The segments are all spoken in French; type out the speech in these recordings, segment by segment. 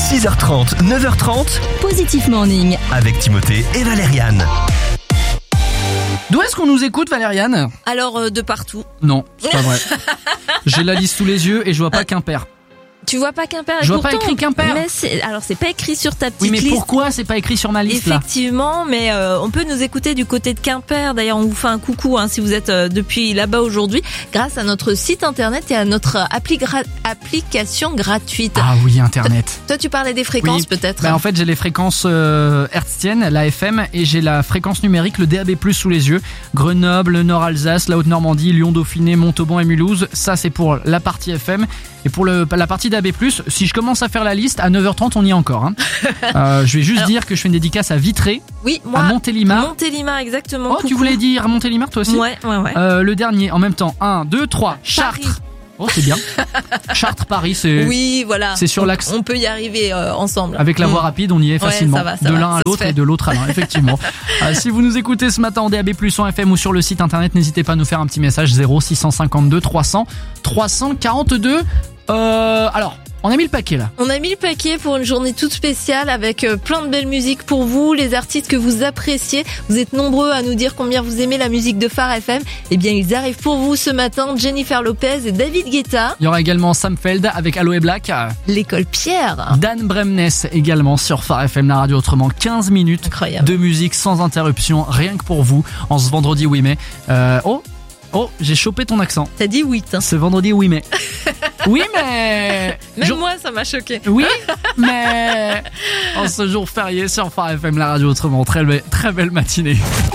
6h30, 9h30, Positif Morning. avec Timothée et Valériane. D'où est-ce qu'on nous écoute, Valériane ? Alors, de partout. Non, c'est pas vrai. J'ai la liste sous les yeux et je vois pas Quimper. Tu vois pas Quimper et Je vois pourtant, pas écrit Quimper. Mais c'est pas écrit sur ta petite Oui, mais liste. pourquoi c'est pas écrit sur ma liste là ? Effectivement, mais on peut nous écouter du côté de Quimper. D'ailleurs, on vous fait un coucou si vous êtes depuis là-bas aujourd'hui, grâce à notre site internet et à notre application gratuite. Ah oui, Internet. Toi, tu parlais des fréquences Oui. peut-être. En fait, j'ai les fréquences hertziennes, la FM, et j'ai la fréquence numérique, le DAB+, sous les yeux. Grenoble, le Nord-Alsace, la Haute-Normandie, Lyon-Dauphiné, Montauban et Mulhouse. Ça, c'est pour la partie FM. Et pour la partie DAB+, si je commence à faire la liste, à 9h30, on y est encore. Hein. Je vais juste dire que je fais une dédicace à Vitré, Oui, moi. à Montélimar. Montélimar, exactement. Oh, tu Coucou. voulais dire Montélimar, toi aussi ? Ouais. Le dernier, en même temps. 1, 2, 3. Chartres. Paris. Oh, c'est bien. Chartres, Paris, c'est... Oui, voilà. C'est sur l'axe. On peut y arriver ensemble. Avec la voie rapide, on y est Ouais, facilement. ça va, de l'un à ça se l'autre fait. et de l'autre à l'un, effectivement. Si vous nous écoutez ce matin en DAB+, en FM ou sur le site internet, n'hésitez pas à nous faire un petit message 0652 300 342. Alors, on a mis le paquet là. On a mis le paquet pour une journée toute spéciale avec plein de belles musiques pour vous, les artistes que vous appréciez. Vous êtes nombreux à nous dire combien vous aimez la musique de Phare FM. Eh bien, ils arrivent pour vous ce matin, Jennifer Lopez et David Guetta. Il y aura également Sam Feld avec Aloe Black. L'école Pierre. Dan Bremnes également sur Phare FM, la radio autrement. 15 minutes Incroyable. de musique sans interruption, rien que pour vous, en ce vendredi 8 mai. Oh, j'ai chopé ton accent. T'as dit 8. Ce vendredi 8 mai. Oui, mais... Même moi, ça m'a choqué. Oui, mais en ce jour férié sur Phare FM, la radio autrement. Très belle matinée.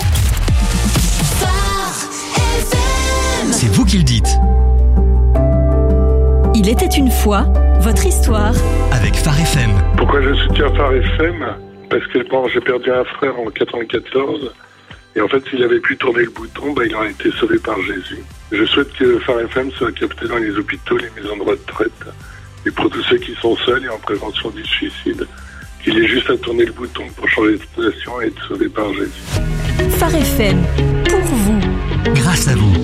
C'est vous qui le dites, Il était une fois, votre histoire. avec Phare FM. Pourquoi je soutiens Phare FM? Parce que j'ai perdu un frère en 94. Et en fait, s'il avait pu tourner le bouton, il aurait été sauvé par Jésus. Je souhaite que Phare FM soit capté dans les hôpitaux, les maisons de retraite. Et pour tous ceux qui sont seuls et en prévention du suicide, il est juste à tourner le bouton pour changer de situation et être sauvé par Jésus. Phare FM, pour vous. Grâce à vous.